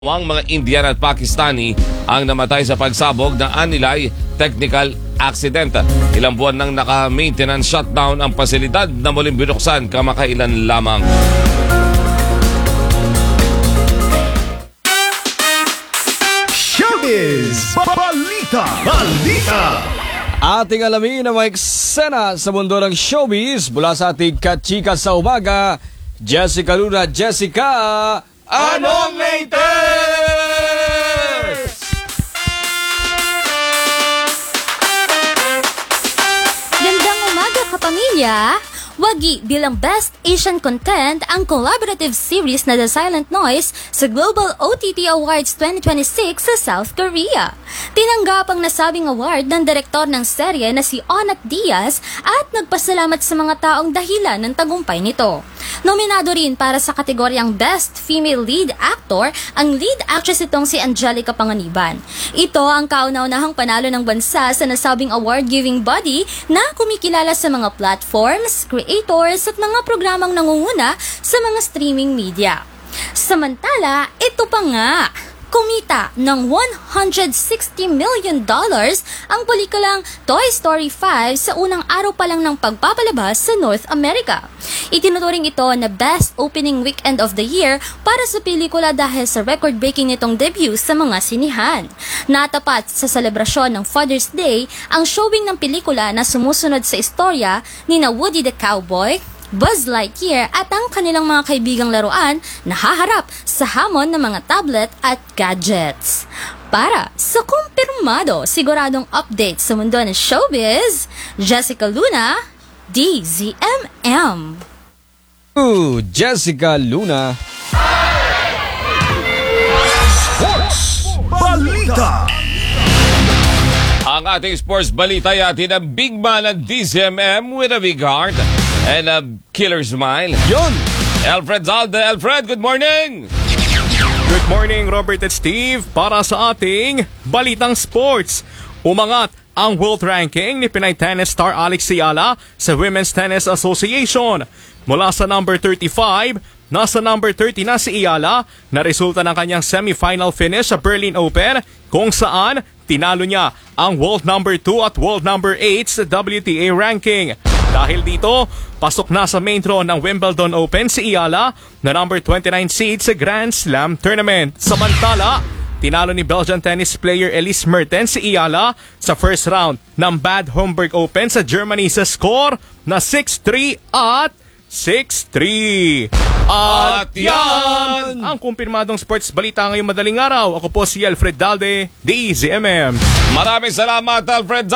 Ang mga Indian at Pakistani ang namatay sa pagsabog ng Anilay Technical Accident. Ilang buwan nang naka-maintenance shutdown ang pasilidad na muling binuksan kamakailan lamang. Showbiz Balita! Ating alamin ang mga eksena sa mundo ng showbiz mula sa ating kachika sa umaga, Jessica Luna. Jessica, anong latest? Gandang umaga, kapamilya! Wagi bilang Best Asian Content ang collaborative series na The Silent Noise sa Global OTT Awards 2026 sa South Korea. Tinanggap ang nasabing award ng direktor ng serye na si Onat Diaz at nagpasalamat sa mga taong dahilan ng tagumpay nito. Nominado rin para sa kategoryang Best Female Lead Actor ang lead actress itong si Angelica Panganiban. Ito ang kauna-unahang panalo ng bansa sa nasabing award-giving body na kumikilala sa mga platforms, creators at mga programang nangunguna sa mga streaming media. Samantala, ito pa nga, kumita ng $160 million ang pelikulang Toy Story 5 sa unang araw pa lang ng pagpapalabas sa North America. Itinuturing ito na Best Opening Weekend of the Year para sa pelikula dahil sa record-breaking nitong debut sa mga sinihan. Natapat sa selebrasyon ng Father's Day ang showing ng pelikula na sumusunod sa istorya ni na Woody the Cowboy, Buzz Lightyear at ang kanilang mga kaibigang laruan na haharap sa hamon ng mga tablet at gadgets. Para sa kumpirmado, siguradong update sa mundo ng showbiz, Jessica Luna, DZMM. Jessica Luna. Sports Balita! Ang ating sports balita ay atin ang big man ng DZMM with a big heart and a killer smile. Yun! Alfred Zalde. Alfred, good morning! Good morning, Robert at Steve. Para sa ating balitang sports, umangat ang world ranking ni Pinay tennis star Alex Ciala sa Women's Tennis Association. Mula sa number 35, nasa number 30 na si Ciala na resulta ng kanyang semifinal finish sa Berlin Open kung saan tinalo niya ang world number 2 at world number 8 sa WTA ranking. Dahil dito, pasok na sa main draw ng Wimbledon Open si Ciala na number 29 seed sa Grand Slam Tournament. Samantala, tinalo ni Belgian tennis player Elise Mertens si Ciala sa first round ng Bad Homburg Open sa Germany sa score na 6-3 at 6-3. At yan ang kumpirmadong sports balita ngayong madaling araw. Ako po si Alfred Dalde, DZMM. Maraming salamat, Alfred